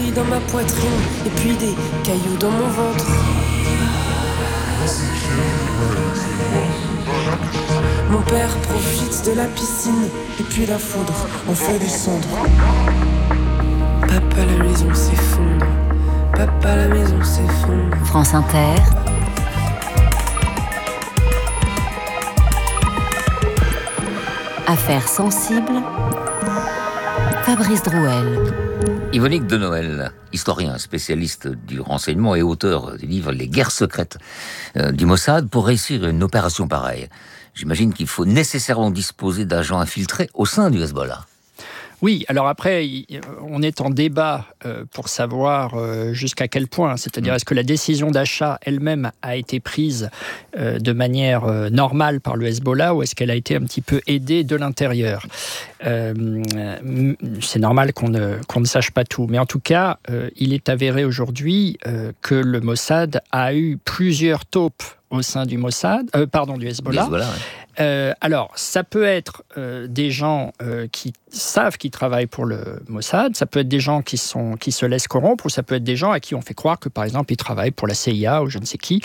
bruit dans ma poitrine et puis des cailloux dans mon ventre. Mon père profite de la piscine et puis la foudre en fait descendre. Papa, la maison s'effondre. Papa, la maison s'effondre. France Inter. Affaires sensibles. Fabrice Drouel. Yvonique de Noël, historien, spécialiste du renseignement et auteur du livre Les guerres secrètes du Mossad. Pour réussir une opération pareille, j'imagine qu'il faut nécessairement disposer d'agents infiltrés au sein du Hezbollah. Oui, alors après, on est en débat pour savoir jusqu'à quel point. C'est-à-dire, est-ce que la décision d'achat elle-même a été prise de manière normale par le Hezbollah ou est-ce qu'elle a été un petit peu aidée de l'intérieur ? C'est normal qu'on ne sache pas tout. Mais en tout cas, il est avéré aujourd'hui que le Mossad a eu plusieurs taupes au sein du du Hezbollah. Alors, ça peut être des gens qui savent qu'ils travaillent pour le Mossad, ça peut être des gens qui se laissent corrompre, ou ça peut être des gens à qui on fait croire que, par exemple, ils travaillent pour la CIA ou je ne sais qui,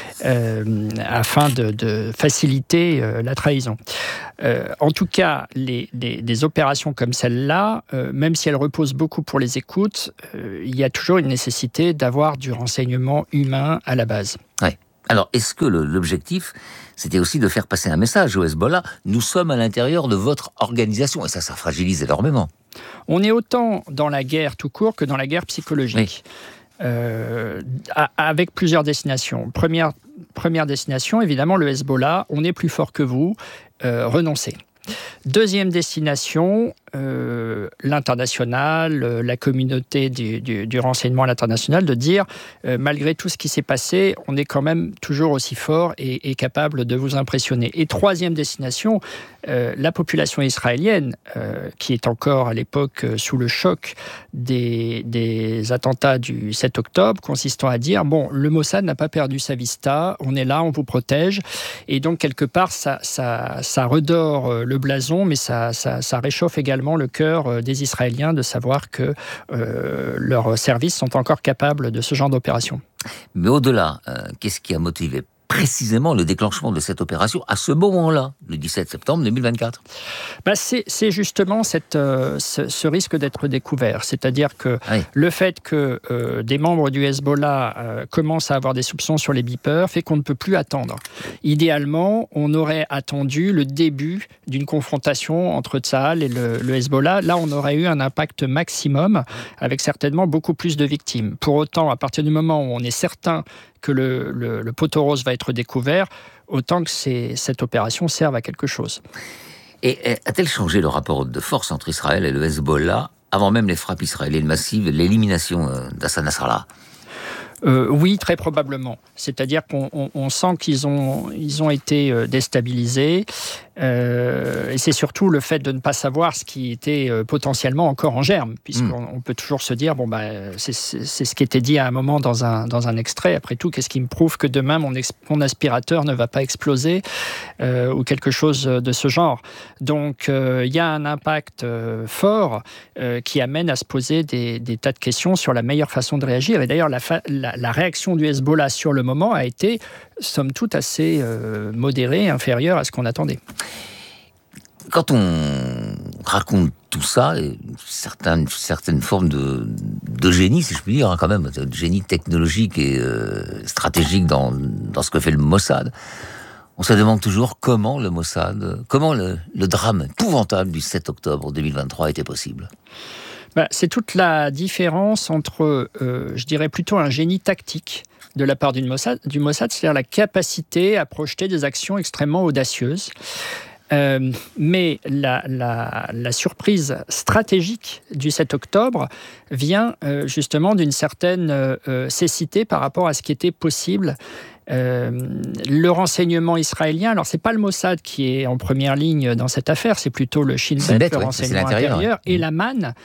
afin de faciliter la trahison. En tout cas, des opérations comme celle-là, même si elles reposent beaucoup pour les écoutes, il y a toujours une nécessité d'avoir du renseignement humain à la base. Ouais. Alors, est-ce que l'objectif, c'était aussi de faire passer un message au Hezbollah ? Nous sommes à l'intérieur de votre organisation. Et ça fragilise énormément. On est autant dans la guerre tout court que dans la guerre psychologique. Oui. Avec plusieurs destinations. Première destination, évidemment, le Hezbollah. On est plus fort que vous. Renoncez. Deuxième destination, l'international, la communauté du renseignement à l'international, de dire, malgré tout ce qui s'est passé, on est quand même toujours aussi fort et capable de vous impressionner. Et troisième destination, la population israélienne, qui est encore à l'époque sous le choc des attentats du 7 octobre, consistant à dire, bon, le Mossad n'a pas perdu sa vista, on est là, on vous protège. Et donc, quelque part, ça redore le blason, mais ça réchauffe également le cœur des Israéliens de savoir que leurs services sont encore capables de ce genre d'opération. Mais au-delà, qu'est-ce qui a motivé précisément le déclenchement de cette opération à ce moment-là, le 17 septembre 2024 ? C'est justement ce risque d'être découvert. C'est-à-dire que le fait que des membres du Hezbollah commencent à avoir des soupçons sur les beepers fait qu'on ne peut plus attendre. Idéalement, on aurait attendu le début d'une confrontation entre Tsahal et le Hezbollah. Là, on aurait eu un impact maximum, avec certainement beaucoup plus de victimes. Pour autant, à partir du moment où on est certain que le poteau rose va être découvert, autant que cette opération serve à quelque chose. Et a-t-elle changé le rapport de force entre Israël et le Hezbollah, avant même les frappes israéliennes massives, l'élimination d'Hassan Nasrallah ? Oui, très probablement. C'est-à-dire qu'on sent qu'ils ont été déstabilisés. Et c'est surtout le fait de ne pas savoir ce qui était potentiellement encore en germe, puisqu'on peut toujours se dire, c'est ce qui était dit à un moment dans un extrait. Après tout, qu'est-ce qui me prouve que demain, mon aspirateur ne va pas exploser ou quelque chose de ce genre. Donc, il y a un impact fort qui amène à se poser des tas de questions sur la meilleure façon de réagir. Et d'ailleurs, la réaction du Hezbollah sur le moment a été, somme toute, assez modérée, inférieure à ce qu'on attendait. Quand on raconte tout ça, certaines formes de génie, si je puis dire, quand même, de génie technologique et stratégique dans ce que fait le Mossad, on se demande toujours comment le Mossad, comment le drame épouvantable du 7 octobre 2023 était possible. C'est toute la différence entre, je dirais plutôt un génie tactique de la part du Mossad, c'est-à-dire la capacité à projeter des actions extrêmement audacieuses. Mais la surprise stratégique du 7 octobre vient justement d'une certaine cécité par rapport à ce qui était possible. Le renseignement israélien, alors c'est pas le Mossad qui est en première ligne dans cette affaire, c'est plutôt le Shin Bet, le renseignement intérieur, et la MAN,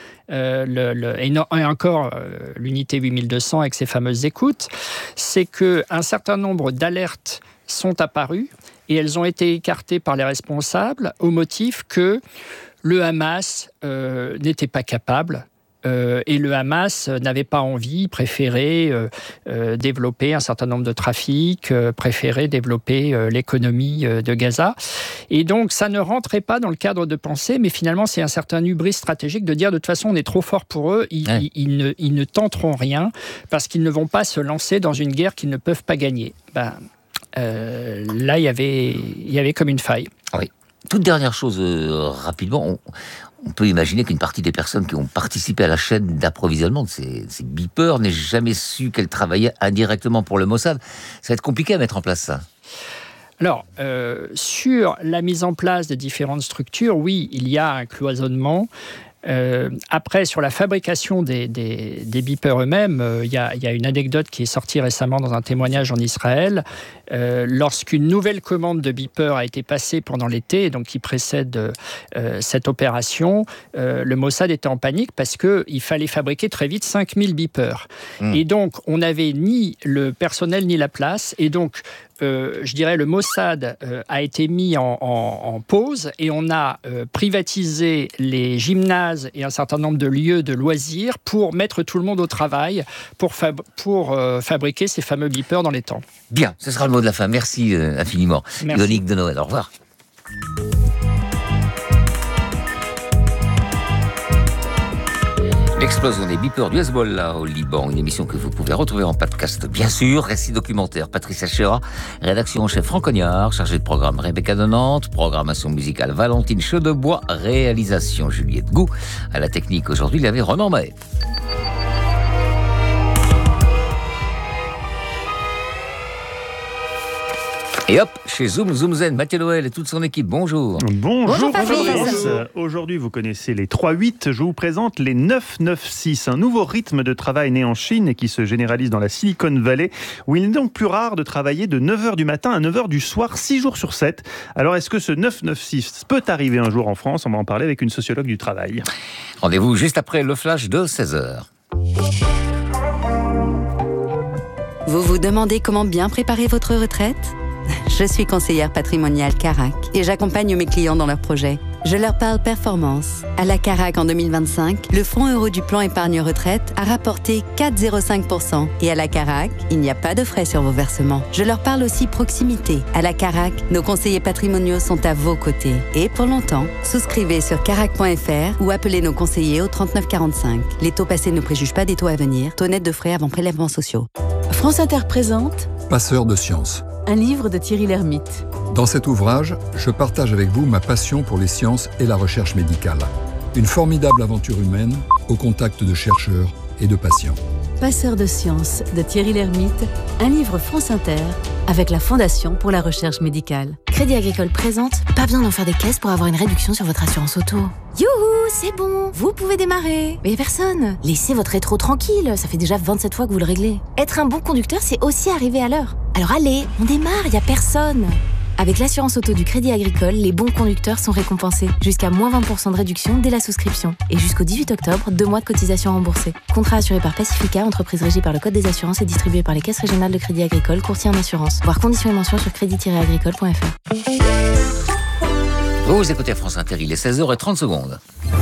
et encore l'unité 8200 avec ses fameuses écoutes, c'est qu'un certain nombre d'alertes sont apparues et elles ont été écartées par les responsables au motif que le Hamas n'était pas capable et le Hamas n'avait pas envie, préférait développer un certain nombre de trafics, préférait développer l'économie de Gaza. Et donc, ça ne rentrait pas dans le cadre de pensée, mais finalement, c'est un certain hubris stratégique de dire, de toute façon, on est trop fort pour eux, ils ne tenteront rien, parce qu'ils ne vont pas se lancer dans une guerre qu'ils ne peuvent pas gagner. Là, il y avait comme une faille. Oui. Toute dernière chose, rapidement, on peut imaginer qu'une partie des personnes qui ont participé à la chaîne d'approvisionnement de ces beepers n'aient jamais su qu'elles travaillaient indirectement pour le Mossad. Ça va être compliqué à mettre en place, ça. Alors, sur la mise en place des différentes structures, oui, il y a un cloisonnement. Après, sur la fabrication des beepers eux-mêmes, il y a une anecdote qui est sortie récemment dans un témoignage en Israël. Lorsqu'une nouvelle commande de beepers a été passée pendant l'été, donc qui précède cette opération, le Mossad était en panique parce qu'il fallait fabriquer très vite 5000 beepers. Et donc, on n'avait ni le personnel ni la place. Et donc, je dirais, le Mossad a été mis en pause et on a privatisé les gymnases et un certain nombre de lieux de loisirs pour mettre tout le monde au travail, pour fabriquer ces fameux beepers dans les temps. Bien, ce sera le mot de la fin. Merci infiniment. Yonick de Noël, au revoir. L'explosion des beepers du Hezbollah au Liban, une émission que vous pouvez retrouver en podcast, bien sûr. Récit documentaire, Patricia Chéra, rédaction en chef Franck Cognard, chargé de programme Rebecca de Nantes, programmation musicale Valentine Chedebois, réalisation Juliette Gou. À la technique aujourd'hui, il y avait Ronan Mahé. Et hop, chez Zoom Zen, Mathieu Noël et toute son équipe, bonjour. Bonjour Fabrice. Aujourd'hui, vous connaissez les 3-8. Je vous présente les 9-9-6, un nouveau rythme de travail né en Chine et qui se généralise dans la Silicon Valley, où il n'est donc plus rare de travailler de 9h du matin à 9h du soir, 6 jours sur 7. Alors, est-ce que ce 9-9-6 peut arriver un jour en France ? On va en parler avec une sociologue du travail. Rendez-vous juste après le flash de 16h. Vous vous demandez comment bien préparer votre retraite ? Je suis conseillère patrimoniale Carac et j'accompagne mes clients dans leurs projets. Je leur parle performance. À la Carac en 2025, le fonds euro du plan épargne retraite a rapporté 4,05%. Et à la Carac, il n'y a pas de frais sur vos versements. Je leur parle aussi proximité. À la Carac, nos conseillers patrimoniaux sont à vos côtés. Et pour longtemps, souscrivez sur carac.fr ou appelez nos conseillers au 39 45. Les taux passés ne préjugent pas des taux à venir. Taux net de frais avant prélèvements sociaux. France Inter présente Passeur de sciences. Un livre de Thierry Lhermitte. Dans cet ouvrage, je partage avec vous ma passion pour les sciences et la recherche médicale. Une formidable aventure humaine au contact de chercheurs et de patients. Passeur de sciences de Thierry Lhermitte, un livre France Inter avec la Fondation pour la recherche médicale. Crédit Agricole présente, pas besoin d'en faire des caisses pour avoir une réduction sur votre assurance auto. Youhou, c'est bon, vous pouvez démarrer. Mais personne. Laissez votre rétro tranquille, ça fait déjà 27 fois que vous le réglez. Être un bon conducteur, c'est aussi arriver à l'heure. Alors allez, on démarre, y a personne. Avec l'assurance auto du Crédit Agricole, les bons conducteurs sont récompensés. Jusqu'à moins 20% de réduction dès la souscription. Et jusqu'au 18 octobre, 2 mois de cotisation remboursée. Contrat assuré par Pacifica, entreprise régie par le Code des assurances et distribué par les caisses régionales de Crédit Agricole, courtier en assurance. Voir conditions et mentions sur crédit-agricole.fr. Vous écoutez France Inter, il est 16h30.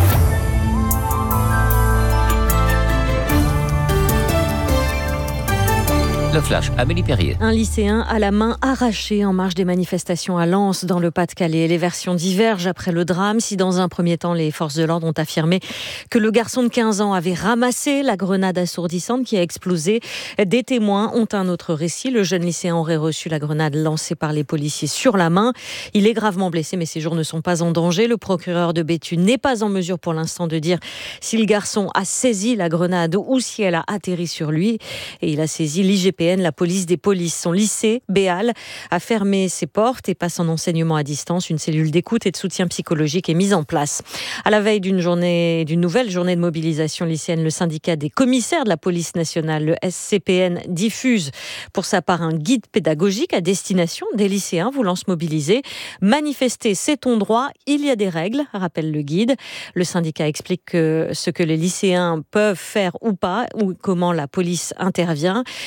Le flash, Amélie Perrier. Un lycéen à la main arrachée en marge des manifestations à Lens, dans le Pas-de-Calais. Les versions divergent après le drame. Si dans un premier temps, les forces de l'ordre ont affirmé que le garçon de 15 ans avait ramassé la grenade assourdissante qui a explosé, des témoins ont un autre récit. Le jeune lycéen aurait reçu la grenade lancée par les policiers sur la main. Il est gravement blessé, mais ses jours ne sont pas en danger. Le procureur de Béthune n'est pas en mesure pour l'instant de dire si le garçon a saisi la grenade ou si elle a atterri sur lui. Et il a saisi l'IGPN, la police des polices. Son lycée, Béal, a fermé ses portes et passe en enseignement à distance. Une cellule d'écoute et de soutien psychologique est mise en place. À la veille d'une nouvelle journée de mobilisation lycéenne, le syndicat des commissaires de la police nationale, le SCPN, diffuse pour sa part un guide pédagogique à destination des lycéens voulant se mobiliser. Manifester, c'est ton droit, il y a des règles, rappelle le guide. Le syndicat explique ce que les lycéens peuvent faire ou pas, ou comment la police intervient. Le cas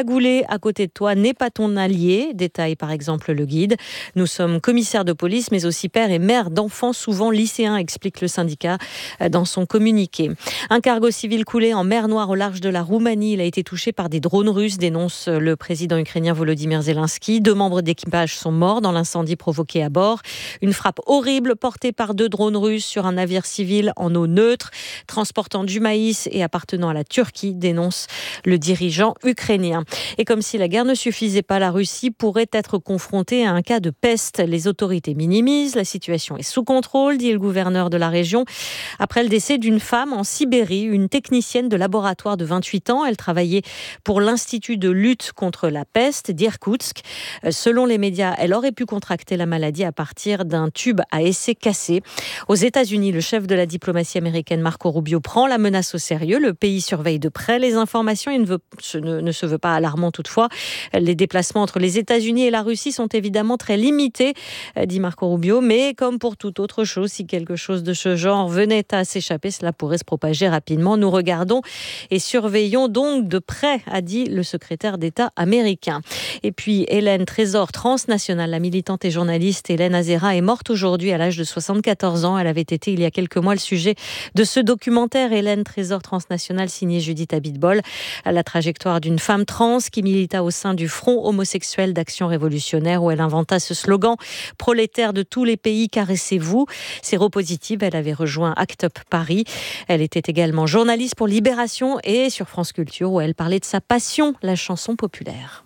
cagoulé à côté de toi n'est pas ton allié, détaille par exemple le guide. Nous sommes commissaires de police, mais aussi pères et mères d'enfants, souvent lycéens, explique le syndicat dans son communiqué. Un cargo civil coulé en mer Noire au large de la Roumanie. Il a été touché par des drones russes, dénonce le président ukrainien Volodymyr Zelensky. 2 membres d'équipage sont morts dans l'incendie provoqué à bord. Une frappe horrible portée par 2 drones russes sur un navire civil en eau neutre, transportant du maïs et appartenant à la Turquie, dénonce le dirigeant ukrainien. Et comme si la guerre ne suffisait pas, la Russie pourrait être confrontée à un cas de peste. Les autorités minimisent, la situation est sous contrôle, dit le gouverneur de la région. Après le décès d'une femme en Sibérie, une technicienne de laboratoire de 28 ans, elle travaillait pour l'Institut de lutte contre la peste d'Irkoutsk. Selon les médias, elle aurait pu contracter la maladie à partir d'un tube à essai cassé. Aux États-Unis, le chef de la diplomatie américaine Marco Rubio prend la menace au sérieux. Le pays surveille de près les informations et ne se veut pas alarmant toutefois. Les déplacements entre les États-Unis et la Russie sont évidemment très limités, dit Marco Rubio, mais comme pour toute autre chose, si quelque chose de ce genre venait à s'échapper, cela pourrait se propager rapidement. Nous regardons et surveillons donc de près, a dit le secrétaire d'État américain. Et puis Hélène Trésor, transnationale, la militante et journaliste Hélène Azera est morte aujourd'hui à l'âge de 74 ans. Elle avait été il y a quelques mois le sujet de ce documentaire Hélène Trésor transnationale signé Judith Abitbol, la trajectoire d'une femme trans qui milita au sein du Front homosexuel d'action révolutionnaire où elle inventa ce slogan « Prolétaires de tous les pays, caressez-vous ». Séropositive, elle avait rejoint ACT UP Paris. Elle était également journaliste pour Libération et sur France Culture où elle parlait de sa passion, la chanson populaire.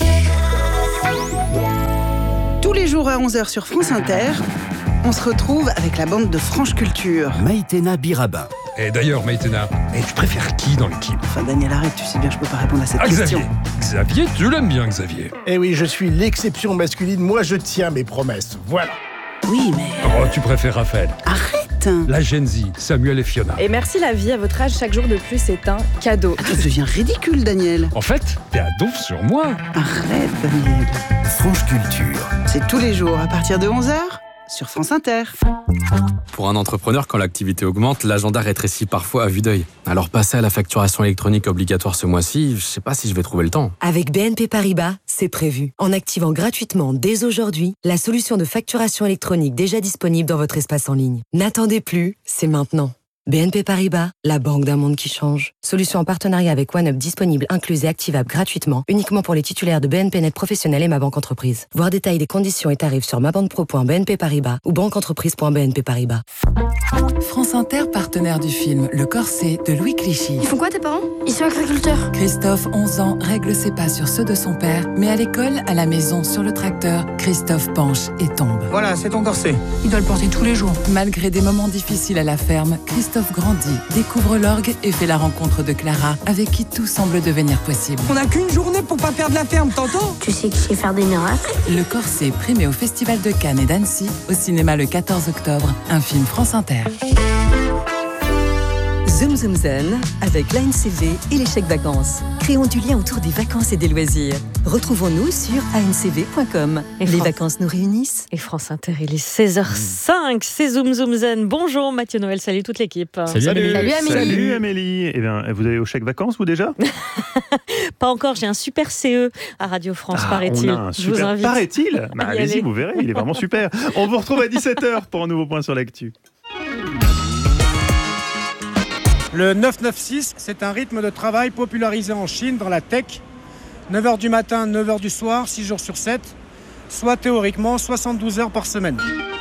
Tous les jours à 11h sur France Inter, on se retrouve avec la bande de Franche Culture. Maïtena Birabin. Et d'ailleurs, Maïtena, tu préfères qui dans l'équipe ? Enfin, Daniel, arrête, tu sais bien que je peux pas répondre à cette question. Xavier, tu l'aimes bien, Xavier. Eh oui, je suis l'exception masculine, moi je tiens mes promesses, voilà. Oui, mais... Oh, tu préfères Raphaël. Arrête. La Gen Z, Samuel et Fiona. Et merci la vie, à votre âge, chaque jour de plus est un cadeau. Ça devient ridicule, Daniel. En fait, t'es à donf sur moi. Arrête, Daniel. Franche Culture. C'est tous les jours, à partir de 11h, sur France Inter. Pour un entrepreneur, quand l'activité augmente, l'agenda rétrécit parfois à vue d'œil. Alors passer à la facturation électronique obligatoire ce mois-ci, je sais pas si je vais trouver le temps. Avec BNP Paribas, c'est prévu. En activant gratuitement dès aujourd'hui la solution de facturation électronique déjà disponible dans votre espace en ligne. N'attendez plus, c'est maintenant. BNP Paribas, la banque d'un monde qui change. Solution en partenariat avec OneUp disponible, incluse et activable gratuitement, uniquement pour les titulaires de BNP Net Professionnel et Ma Banque Entreprise. Voir détails des conditions et tarifs sur mabanquepro.bnp Paribas ou banqueentreprise.bnp Paribas. France Inter, partenaire du film Le Corset de Louis Clichy. Ils font quoi tes parents? Ils sont agriculteurs. Christophe, 11 ans, règle ses pas sur ceux de son père, mais à l'école, à la maison, sur le tracteur, Christophe penche et tombe. Voilà, c'est ton corset. Il doit le porter tous les jours. Malgré des moments difficiles à la ferme, Christophe grandit, découvre l'orgue et fait la rencontre de Clara, avec qui tout semble devenir possible. On n'a qu'une journée pour pas perdre la ferme, t'entends? Tu sais que je sais faire des miracles. Le Corset, primé au Festival de Cannes et d'Annecy, au cinéma le 14 octobre, un film France Inter. Zoom Zoom Zen avec l'ANCV et les chèques vacances. Créons du lien autour des vacances et des loisirs. Retrouvons-nous sur ancv.com. Les vacances nous réunissent. Et France Inter, il est 16h05, c'est Zoom Zoom Zen. Bonjour Mathieu Noël, salut toute l'équipe. Salut Amélie. Salut Amélie. Eh bien, vous avez au chèque vacances, vous déjà? Pas encore, j'ai un super CE à Radio France, paraît-il. On a un Je vous invite. Paraît-il allez-y, vous verrez, il est vraiment super. On vous retrouve à 17h pour un nouveau point sur l'actu. Le 9-9-6, c'est un rythme de travail popularisé en Chine dans la tech. 9h du matin, 9h du soir, 6 jours sur 7, soit théoriquement 72 heures par semaine.